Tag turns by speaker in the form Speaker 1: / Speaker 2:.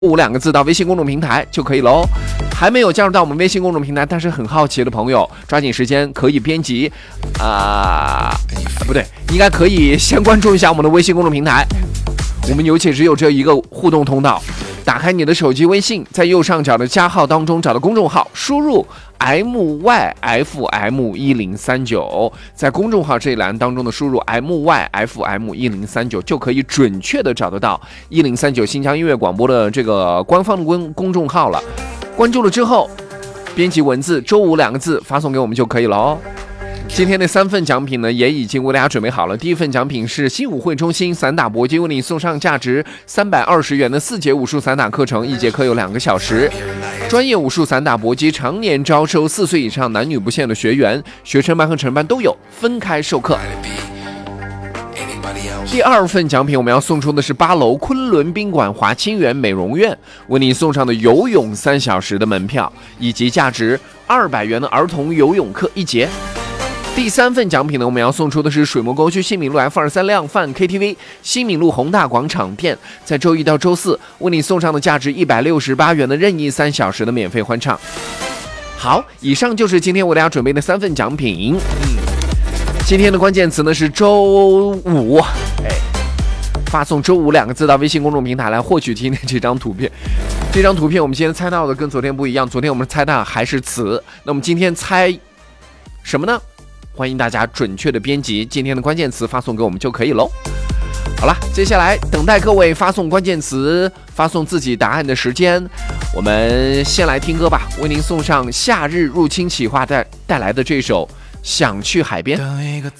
Speaker 1: 5两个字到微信公众平台就可以喽。还没有加入到我们微信公众平台，但是很好奇的朋友，抓紧时间可以编辑不对，应该可以先关注一下我们的微信公众平台。我们尤其只有这一个互动通道。打开你的手机微信，在右上角的加号当中找到公众号，输入 MYFM1039， 在公众号这一栏当中的输入 MYFM1039， 就可以准确的找得到1039新疆音乐广播的这个官方的公众号了。关注了之后，编辑文字周5两个字发送给我们就可以了哦。今天的3份奖品呢，也已经为大家准备好了。第一份奖品是新武会中心散打搏击为你送上价值320元的4节武术散打课程，1节课有2个小时。专业武术散打搏击常年招收4岁以上男女不限的学员，学成班和成班都有，分开授课。第2份奖品我们要送出的是8楼昆仑宾馆华清源美容院为你送上的游泳3小时的门票，以及价值200元的儿童游泳课1节。第3份奖品呢，我们要送出的是水墨沟区新民路 F23量贩 KTV 新民路宏大广场店，在周1到周4为你送上的价值168元的任意3小时的免费欢唱。好，以上就是今天为大家准备的3份奖品。今天的关键词呢是周5，发送周5两个字到微信公众平台来获取今天这张图片。这张图片我们今天猜到的跟昨天不一样，昨天我们猜到还是词，那么今天猜什么呢？欢迎大家准确的编辑今天的关键词发送给我们就可以喽。好了，接下来等待各位发送关键词、发送自己答案的时间。我们先来听歌吧，为您送上夏日入侵企划带来的这首《想去海边》。
Speaker 2: 等一个